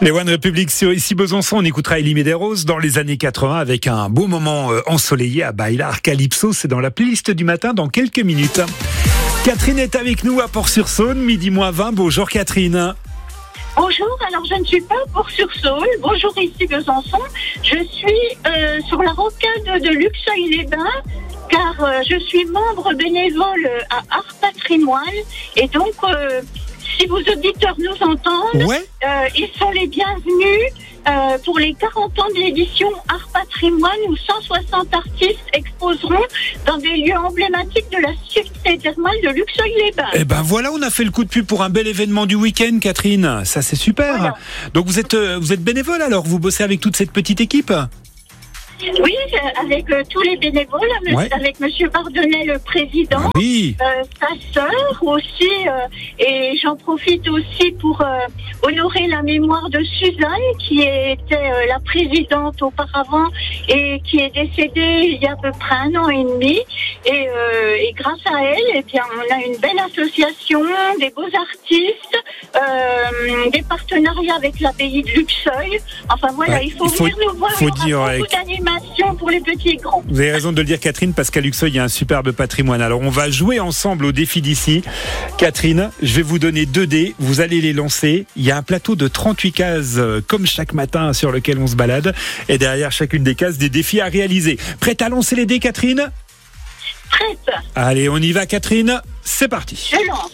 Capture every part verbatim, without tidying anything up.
Les One Republic sur Ici Besançon, on écoutera Elie Medeiros dans les années quatre-vingts avec un beau moment ensoleillé à Bailar Calypso. C'est dans la playlist du matin dans quelques minutes. Catherine est avec nous à Port-sur-Saône, midi moins vingt. Bonjour Catherine. Bonjour, alors je ne suis pas à Port-sur-Saône. Bonjour, ici Besançon. Je suis euh, sur la rocade de Luxeuil-les-Bains car euh, je suis membre bénévole à Art Patrimoine et donc euh, si vos auditeurs nous entendent, ouais. euh, ils sont les bienvenus euh, pour les quarante ans de l'édition Art Patrimoine où cent soixante artistes exposeront dans des lieux emblématiques de la cité thermale de Luxeuil-les-Bains. Eh ben voilà, on a fait le coup de pub pour un bel événement du week-end, Catherine. Ça, c'est super. Voilà. Donc vous êtes, euh, vous êtes bénévole alors, vous bossez avec toute cette petite équipe ? Oui, avec euh, tous les bénévoles, ouais. avec Monsieur Bardonnay, le président, ah oui. euh, sa sœur aussi, euh, et j'en profite aussi pour euh, honorer la mémoire de Suzanne, qui était euh, la présidente auparavant et qui est décédée il y a à peu près un an et demi. Et, euh, et grâce à elle, eh bien, on a une belle association, des beaux artistes, euh, des partenariats avec l'abbaye de Luxeuil. Enfin voilà, ouais, il faut, il faut venir nous voir. Faut il y aura dire, beaucoup avec... d'animation pour les petits et grands. Vous avez raison de le dire, Catherine, parce qu'à Luxeuil, il y a un superbe patrimoine. Alors, on va jouer ensemble au défi d'ici. Catherine, je vais vous donner deux dés. Vous allez les lancer. Il y a un plateau de trente-huit cases, comme chaque matin, sur lequel on se balade. Et derrière chacune des cases, des défis à réaliser. Prête à lancer les dés, Catherine ? Prête. Allez, on y va, Catherine. C'est parti. Je lance.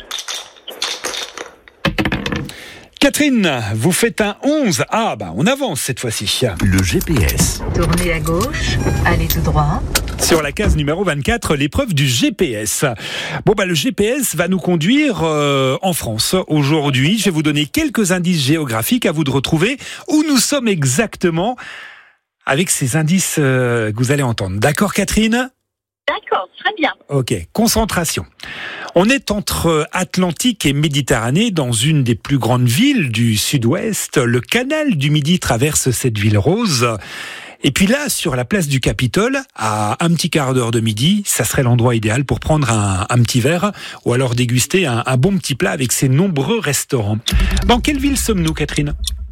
Catherine, vous faites un onze. Ah, bah, on avance cette fois-ci. Le G P S. Tournez à gauche, allez tout droit. Sur la case numéro vingt-quatre, l'épreuve du G P S. Bon, bah, le G P S va nous conduire euh, en France. Aujourd'hui, je vais vous donner quelques indices géographiques à vous de retrouver où nous sommes exactement avec ces indices euh, que vous allez entendre. D'accord, Catherine ? D'accord, très bien. Ok, concentration. On est entre Atlantique et Méditerranée, dans une des plus grandes villes du sud-ouest. Le canal du Midi traverse cette ville rose. Et puis là, sur la place du Capitole, à un petit quart d'heure de midi, ça serait l'endroit idéal pour prendre un, un petit verre ou alors déguster un, un bon petit plat avec ses nombreux restaurants. Dans quelle ville sommes-nous, Catherine ?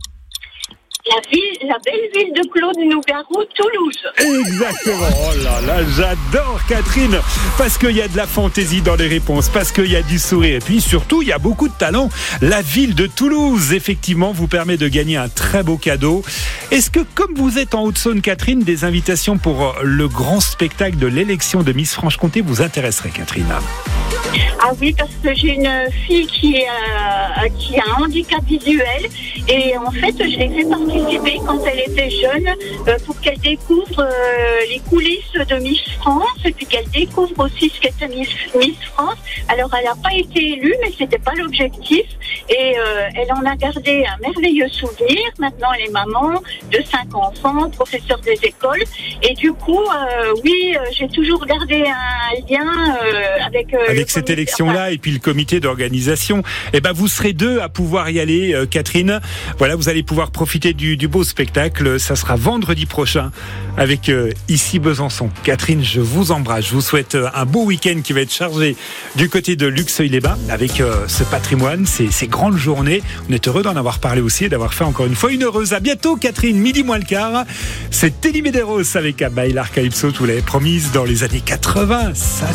La ville, la belle ville de Claude Nougaro, Toulouse. Exactement. Oh là là, j'adore Catherine, parce qu'il y a de la fantaisie dans les réponses, parce qu'il y a du sourire, et puis surtout, il y a beaucoup de talent. La ville de Toulouse, effectivement, vous permet de gagner un très beau cadeau. Est-ce que, comme vous êtes en Haute-Saône, Catherine, des invitations pour le grand spectacle de l'élection de Miss Franche-Comté vous intéresseraient, Catherine ? Ah oui, parce que j'ai une fille qui, euh, qui a un handicap visuel et en fait, je l'ai fait participer quand elle était jeune euh, pour qu'elle découvre euh, les coulisses de Miss France et puis qu'elle découvre aussi ce qu'était Miss, Miss France. Alors, elle n'a pas été élue, mais c'était pas l'objectif et euh, elle en a gardé un merveilleux souvenir. Maintenant, elle est maman de cinq enfants, professeure des écoles et du coup, euh, oui, euh, j'ai toujours gardé un lien euh, avec... Euh, avec cette élection-là et puis le comité d'organisation. Eh ben, vous serez deux à pouvoir y aller, euh, Catherine. Voilà, vous allez pouvoir profiter du, du beau spectacle. Ça sera vendredi prochain avec euh, Ici Besançon. Catherine, je vous embrasse. Je vous souhaite euh, un beau week-end qui va être chargé du côté de Luxeuil-les-Bains avec euh, ce patrimoine, ces, ces grandes journées. On est heureux d'en avoir parlé aussi et d'avoir fait encore une fois une heureuse. À bientôt, Catherine, midi moins le quart. C'est Elie Medeiros avec Bailar Calypso, vous l'avez promise, dans les années quatre-vingts. Ça